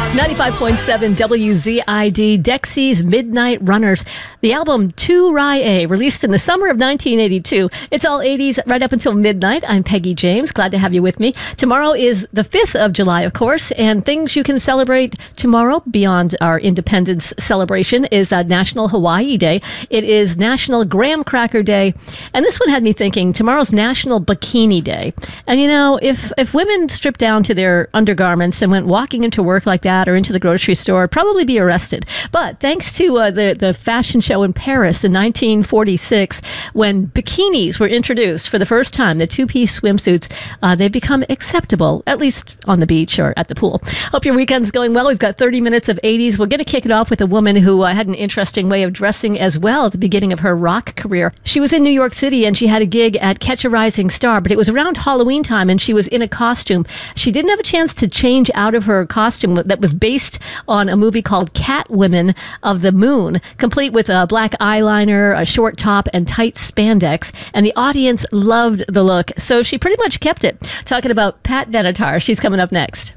95.7 WZID, Dexy's Midnight Runners. The album 2RAE, released in the summer of 1982. It's all 80s right up until midnight. I'm Peggy James. Glad to have you with me. Tomorrow is the 5th of July, of course, and things you can celebrate tomorrow beyond our independence celebration is National Hawaii Day. It is National Graham Cracker Day, and this one had me thinking, tomorrow's National Bikini Day. And you know, if women stripped down to their undergarments and went walking into work like that or into the grocery store, I'd probably be arrested. But thanks to the fashion show in Paris in 1946, when bikinis were introduced for the first time, the two-piece swimsuits, they've become acceptable, at least on the beach or at the pool. Hope your weekend's going well. We've got 30 minutes of 80s. We're going to kick it off with a woman who had an interesting way of dressing as well at the beginning of her rock career. She was in New York City and she had a gig at Catch a Rising Star, but it was around Halloween time and she was in a costume. She didn't have a chance to change out of her costume that was based on a movie called Catwomen of the Moon, complete with a black eyeliner, a short top, and tight spandex. And the audience loved the look, so she pretty much kept it. Talking about Pat Benatar. She's coming up next.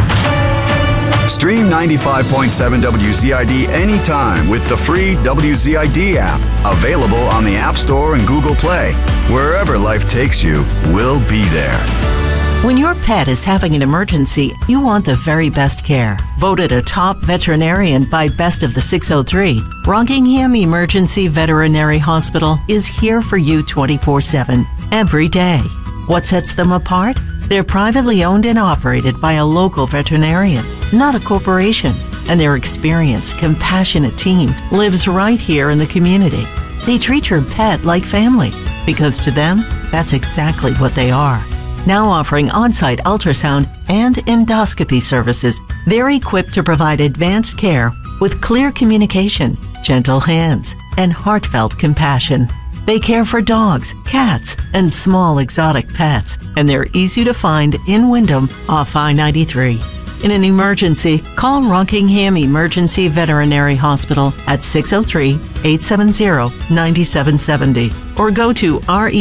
Stream 95.7 WZID anytime with the free WZID app. Available on the App Store and Google Play. Wherever life takes you, we'll be there. When your pet is having an emergency, you want the very best care. Voted a top veterinarian by Best of the 603, Rockingham Emergency Veterinary Hospital is here for you 24/7, every day. What sets them apart? They're privately owned and operated by a local veterinarian, not a corporation. And their experienced, compassionate team lives right here in the community. They treat your pet like family, because to them, that's exactly what they are. Now offering on-site ultrasound and endoscopy services, they're equipped to provide advanced care with clear communication, gentle hands, and heartfelt compassion. They care for dogs, cats, and small exotic pets, and they're easy to find in Wyndham off I-93. In an emergency, call Rockingham Emergency Veterinary Hospital at 603-870-9770 or go to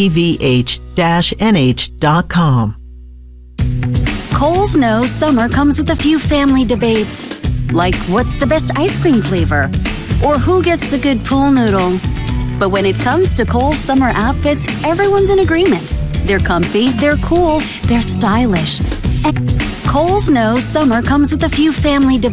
revh-nh.com. Kohl's knows summer comes with a few family debates, like what's the best ice cream flavor or who gets the good pool noodle. But when it comes to Kohl's summer outfits, everyone's in agreement. They're comfy, they're cool, they're stylish. And Kohl's knows summer comes with a few family debates.